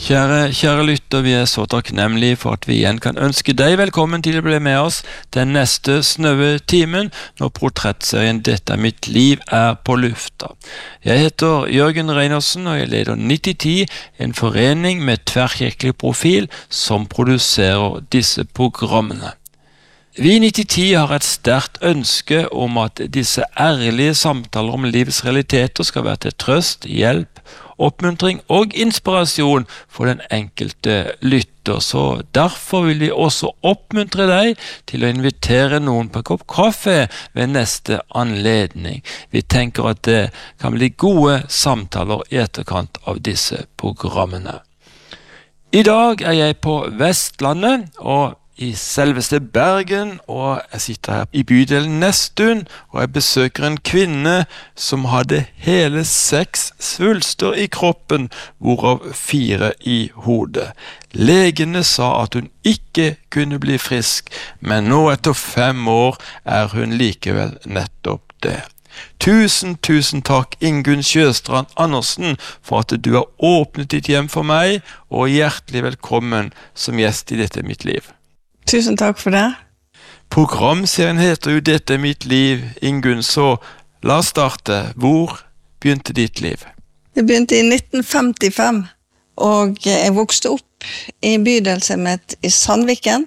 Kjære lytter, vi så takknemlige for at vi igjen kan ønske deg velkommen til å bli med oss den neste snøve timen når portrettserien Dette mitt liv på lufta. Jeg heter Jørgen Reinersen og jeg leder 9010, en forening med tverrkirkelig profil som produserer disse programmene. Vi i 9010 har et sterkt ønske om at disse ærlige samtaler om livets realiteter skal være til trøst, hjelp, oppmuntring og inspirasjon for den enkelte lytter. Så derfor vil vi også oppmuntre deg til å invitere noen på en kopp kaffe ved neste anledning. Vi tenker at det kan bli gode samtaler i etterkant av disse programmene. I dag jeg på Vestlandet og i selveste Bergen, og jeg sitter her i bydelen Nesttun, og jeg besøker en kvinne som hadde hele 6 svulster i kroppen, hvorav 4 i hodet. Legene sa at hun ikke kunne bli frisk, men nå etter 5 år hun likevel nettopp det. Tusen takk Ingunn Sjøstrand Andersen for at du har åpnet ditt hjem for meg, og hjertelig velkommen som gjest i Dette mitt liv. Tusen takk for det. Programserien heter jo Dette mitt liv, Ingunn, så la oss starte. Hvor begynte ditt liv? Det begynte i 1955, og jeg vokste opp i bydelshjemmet i Sandviken,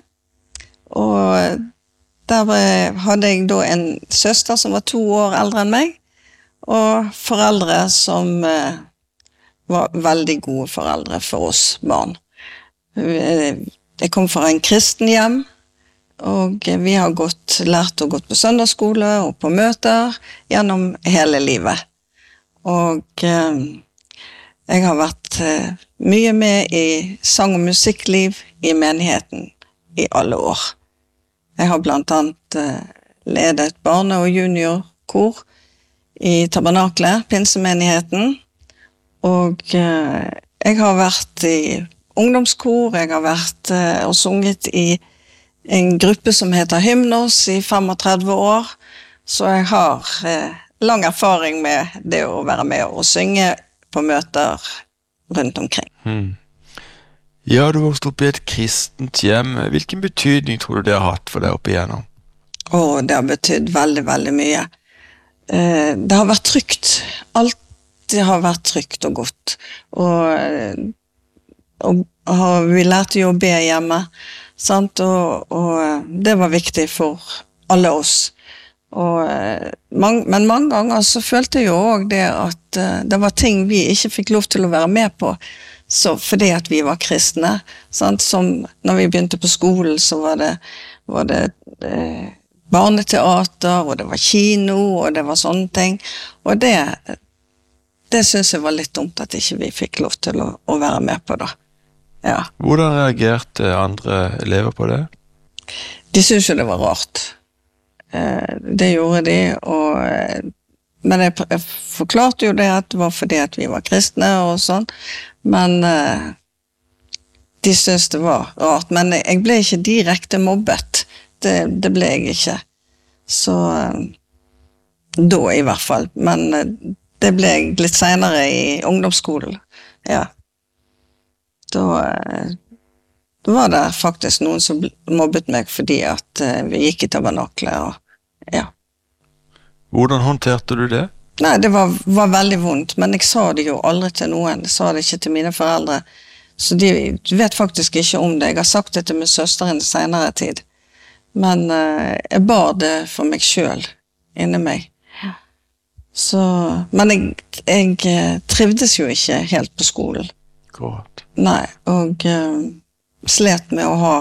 og der hadde jeg da en søster som var 2 år eldre enn meg, og foreldre som var veldig gode foreldre for oss barn. Jeg kom fra en kristen hjem, og vi har lært å gå på søndagsskole og på møter gjennom hele livet. Og jeg har vært mye med i sang- og musikkliv i menigheten i alle år. Jeg har blant annet ledet barne- og juniorkor i Tabernaklet, pinsemenigheten, og jeg har vært i ungdomskor, jeg har vært og sunget i en gruppe som heter Hymnos i 35 år, så jeg har lang erfaring med det å være med og synge på møter rundt omkring. Ja, du vokste opp i et kristent hjem. Hvilken betydning tror du det har hatt for deg opp igjennom? Det har betydd veldig, veldig mye. Det har vært trygt. Alt har vært trygt og godt. Og vi lærte jo å be hjemme, sant? Og det var viktig for alle oss. Men mange ganger så følte jeg jo også det at det var ting vi ikke fikk lov til å være med på, så fordi at vi var kristne, sant? Som når vi begynte på skolen så var det barneteater, og det var kino, og det var sånne ting, og det synes jeg var litt dumt at ikke vi fikk lov til å være med på da. Ja. Hvordan reagerte andre elever på det? De syntes jo det var rart. Det gjorde de, men jeg forklarte jo det at det var fordi at vi var kristne og sånn, men de syntes det var rart. Men jeg ble ikke direkte mobbet. Det ble jeg ikke. Så da i hvert fall. Men det ble jeg litt senere i ungdomsskolen. Ja. Da var det faktisk noen som mobbet meg fordi at vi gikk i Tabernaklet, og ja. Hvordan håndterte du det? Nei, det var veldig vondt, men jeg sa det jo aldri til noen. Jeg sa det ikke til mine foreldre, så de vet faktisk ikke om det. Jeg har sagt det til min søster i senere tid, men jeg bar det for meg selv, inni meg. Så, men jeg trivdes jo ikke helt på skolen. Godt. Nei, og slet med å ha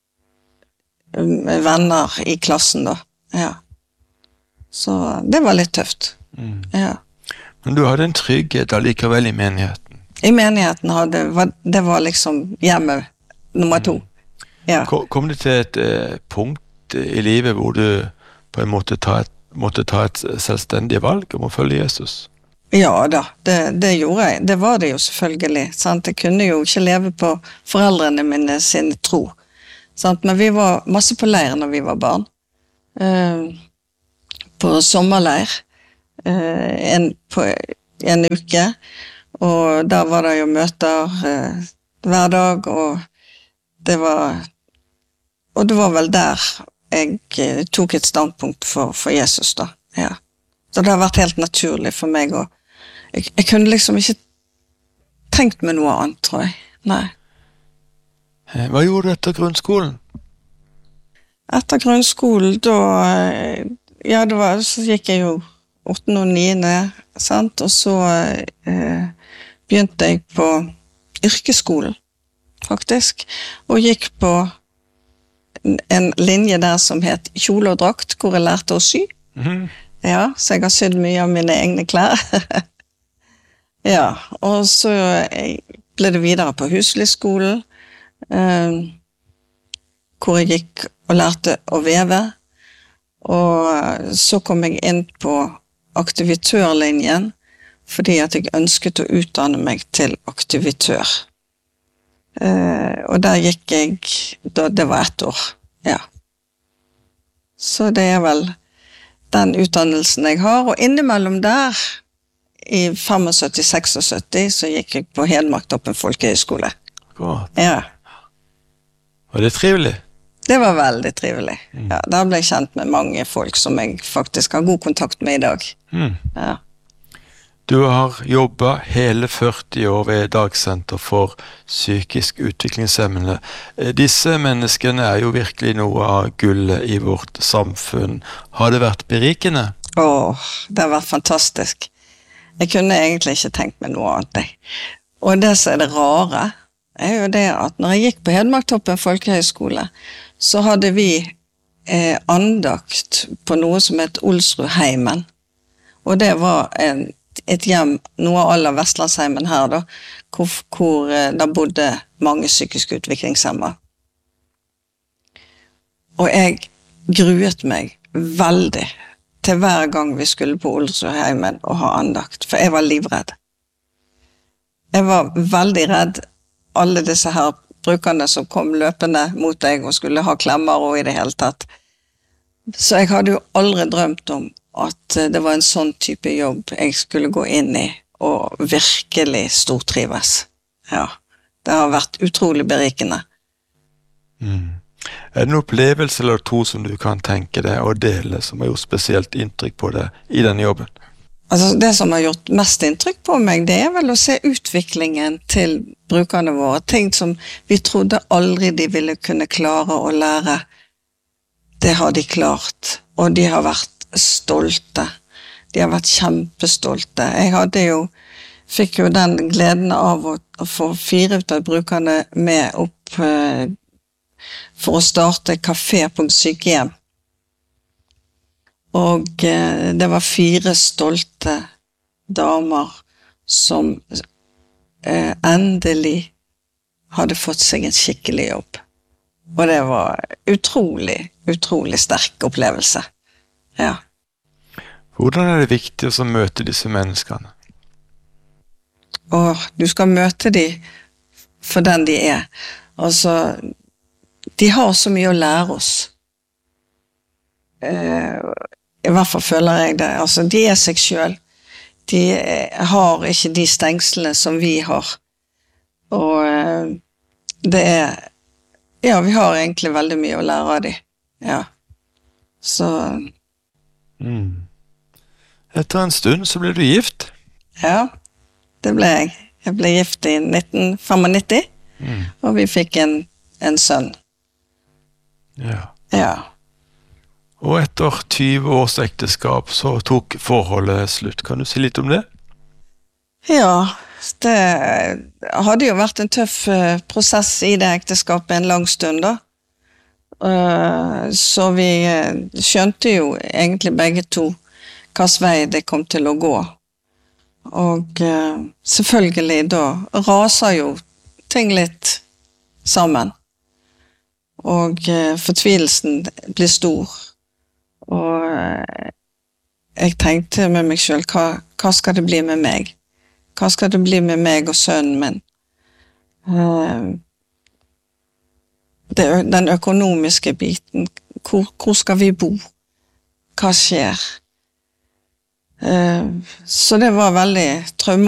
venner i klassen da, ja. Så det var litt tøft, ja. Men du hadde en trygghet allikevel i menigheten? I menigheten det var liksom hjemme nummer 2, ja. Kom det til et punkt i livet hvor du på en måte måtte ta et selvstendig valg om å følge Jesus? Ja da, det gjorde jeg. Det var det jo selvfølgelig, sant? Jeg kunne jo ikke leve på foreldrene mine sin tro, sant? Men vi var masse på leir når vi var barn. På sommerleir, på en uke, og der var det jo møter hver dag, og det var vel der jeg tok et standpunkt for Jesus da, ja. Så det har vært helt naturlig for meg, og jeg kunne liksom ikke tenkt meg noe annet, tror jeg. Nei. Hva gjorde du etter grunnskolen? Etter grunnskolen, så gikk jeg jo 8. og 9., sant? Og så begynte jeg på yrkesskolen, faktisk, og gikk på en linje der som het kjole og drakt, hvor jeg lærte å sy. Ja, så jeg har sydd mye av mine egne klær. Ja, og så ble det videre på huslyskolen, hvor jeg gikk og lærte å veve, og så kom jeg inn på aktivitørlinjen, fordi at jeg ønsket å utdanne meg til aktivitør. Og der gikk jeg, da det var 1 år, ja. Så det er vel den utdannelsen jeg har, og innimellom der, i 75-76, så gikk jeg på Hedmarktoppen folkehøyskole. Godt. Ja. Var det trivelig? Det var veldig trivelig. Ja, der ble jeg kjent med mange folk som jeg faktisk har god kontakt med i dag. Ja. Du har jobbet hele 40 år ved Dagsenter for psykisk utviklingshemmede. Disse menneskene er jo virkelig noe av gullet i vårt samfunn. Har det vært berikende? Det har vært fantastisk. Jeg kunne egentlig ikke tenkt meg noe annet. Og det som er det rare, er jo det at når jeg gikk på Hedmarktoppen folkehøyskole, så hadde vi andakt på noe som het Olsrudheimen. Og det var et hjem, noe av alle Vestlandsheimen her da, hvor der bodde mange psykisk utviklingshemmede. Og jeg gruet meg veldig til hver gang vi skulle på Olsrudheimen og ha andakt, for jeg var livredd. Jeg var veldig redd alle disse her brukerne som kom løpende mot deg og skulle ha klemmer og i det hele tatt. Så jeg hadde jo aldri drømt om at det var en sånn type jobb jeg skulle gå inn i og virkelig stortrives. Ja, det har vært utrolig berikende. Er det en opplevelse eller to som du kan tenke deg å dele, som har gjort spesielt inntrykk på deg i denne jobben? Altså, det som har gjort mest inntrykk på meg, det er vel å se utviklingen til brukerne våre. Ting som vi trodde aldri de ville kunne klare å lære. Det har de klart, og de har vært stolte. De har vært kjempestolte. Jeg fikk jo den gleden av å få 4 av brukerne med opp for å starte kafé på sykehjem. Og det var 4 stolte damer som endelig hadde fått seg en skikkelig jobb. Og det var utrolig, utrolig sterk opplevelse. Ja. Hvordan er det viktig å møte disse menneskene? Og du skal møte dem for den de er. Altså, de har så mye å lære oss. I hvert fall føler jeg det. Altså, de er seg selv. De har ikke de stengslene som vi har. Og det er... Ja, vi har egentlig veldig mye å lære av dem. Ja. Så... Etter en stund så ble du gift? Ja, det ble jeg. Jeg ble gift i 1995, og vi fikk en sønn. Ja. Ja. Og etter 20 års ekteskap så tok forholdet slutt. Kan du si litt om det? Ja, det hadde jo vært en tøff prosess i det ekteskapet en lang stund da. Så vi skjønte jo egentlig begge to hvilken vei det kom til å gå. Og selvfølgelig da raser jo ting litt sammen. Og fortvilelsen blir stor. Og jeg tenkte med meg selv, hva skal det bli med meg? Hva skal det bli med meg og sønnen min? Den økonomiske biten, hvor skal vi bo? Hva skjer? Så det var veldig traumatisk.